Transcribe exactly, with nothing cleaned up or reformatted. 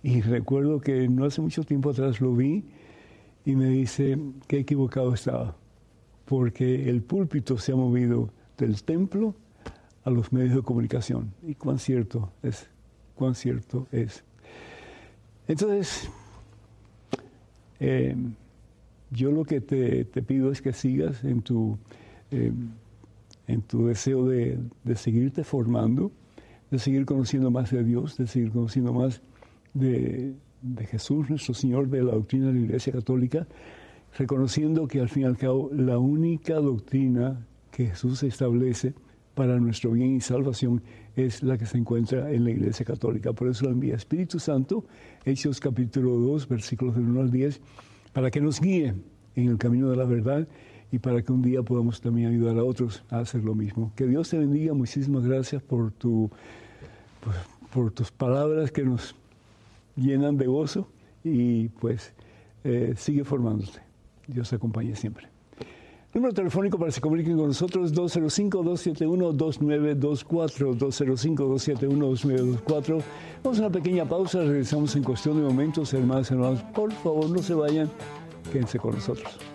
Y recuerdo que no hace mucho tiempo atrás lo vi y me dice que equivocado estaba, porque el púlpito se ha movido del templo a los medios de comunicación. Y cuán cierto es, cuán cierto es. Entonces, eh, yo lo que te, te pido es que sigas en tu, eh, en tu deseo de, de seguirte formando, de seguir conociendo más de Dios, de seguir conociendo más de, de Jesús, nuestro Señor, de la doctrina de la Iglesia Católica, reconociendo que al fin y al cabo la única doctrina que Jesús establece para nuestro bien y salvación es la que se encuentra en la Iglesia Católica. Por eso lo envía Espíritu Santo, Hechos capítulo dos, versículos del uno al diez, para que nos guíe en el camino de la verdad y para que un día podamos también ayudar a otros a hacer lo mismo. Que Dios te bendiga. Muchísimas gracias por, tu, por, por tus palabras que nos llenan de gozo y pues eh, sigue formándote. Dios te acompañe siempre. Número telefónico para que se comuniquen con nosotros, dos cero cinco, dos siete uno, dos nueve dos cuatro, dos cero cinco, dos siete uno, dos nueve dos cuatro. Vamos a una pequeña pausa, regresamos en cuestión de momentos. Hermanas y hermanos, por favor no se vayan, quédense con nosotros.